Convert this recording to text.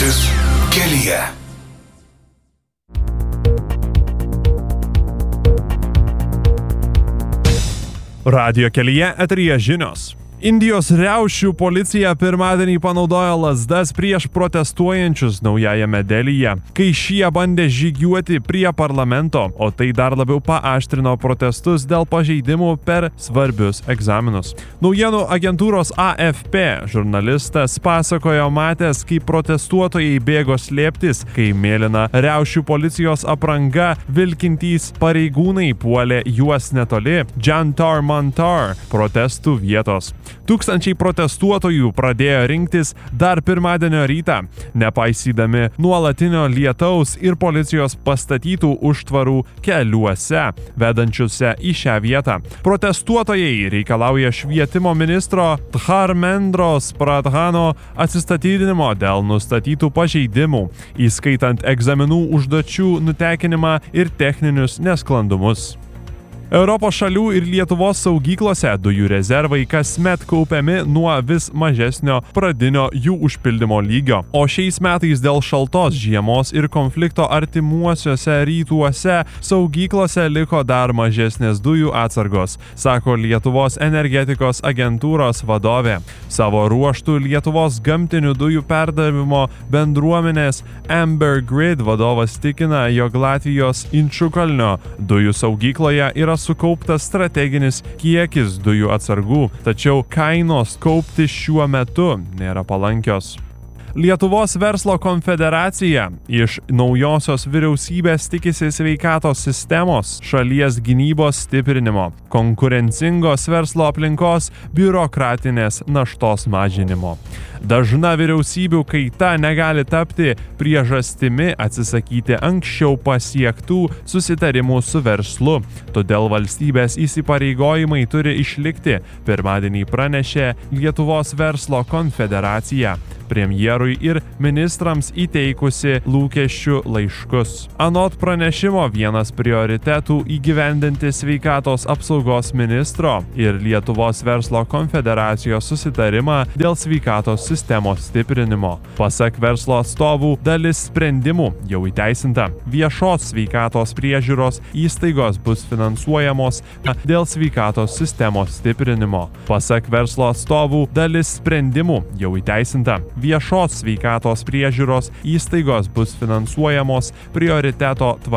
Mintis kelyje. Radijo kelyje eteryje žinios. Indijos riaušių policija pirmadienį panaudojo lazdas prieš protestuojančius Naujajame Delyje, kai šie bandė žygiuoti prie parlamento, o tai dar labiau paaštrino protestus dėl pažeidimų per svarbius egzaminus. Naujienų agentūros AFP žurnalistas pasakojo matęs, kaip protestuotojai bėgo slėptis, kai mėlyna riaušių policijos apranga vilkintys pareigūnai puolė juos netoli Jantar Mantar protestų vietos. Tūkstančiai protestuotojų pradėjo rinktis dar pirmadienio rytą, nepaisydami nuolatinio lietaus ir policijos pastatytų užtvarų keliuose, vedančiuose į šią vietą. Protestuotojai reikalauja švietimo ministro Dharmendros Pradhano atsistatydinimo dėl nustatytų pažeidimų, įskaitant egzaminų užduočių nutekinimą ir techninius nesklandumus. Europos šalių ir Lietuvos saugyklose dujų rezervai kasmet kaupiami nuo vis mažesnio pradinio jų užpildymo lygio. O šiais metais dėl šaltos žiemos ir konflikto artimuosiuose rytuose saugyklose liko dar mažesnės dujų atsargos, sako Lietuvos energetikos agentūros vadovė. Savo ruožtų Lietuvos gamtinių dujų perdavimo bendruomenės Amber Grid vadovas tikina, jog Latvijos Inčukalnio dujų saugykloje yra sukauptas strateginis kiekis dujų atsargų, tačiau kainos kaupti šiuo metu nėra palankios. Lietuvos verslo konfederacija iš naujosios vyriausybės tikisi sveikatos sistemos, šalies gynybos stiprinimo, konkurencingos verslo aplinkos, biurokratinės naštos mažinimo. Dažna vyriausybių kaita negali tapti priežastimi atsisakyti anksčiau pasiektų susitarimų su verslu, todėl valstybės įsipareigojimai turi išlikti, pirmadienį pranešė Lietuvos verslo konfederacija, premjerui ir ministrams įteikusi lūkesčių laiškus. Anot pranešimo vienas prioritetų įgyvendinti sveikatos apsaugos ministro ir Lietuvos verslo konfederacijos susitarimą dėl sveikatos sistemos stiprinimo. Pasak verslo atstovų, dalis sprendimų jau įteisinta. Viešos sveikatos priežiūros įstaigos bus finansuojamos dėl sveikatos sistemos stiprinimo. Pasak verslo atstovų, dalis sprendimų jau įteisinta. Viešos sveikatos priežiūros įstaigos bus finansuojamos prioriteto tvarka.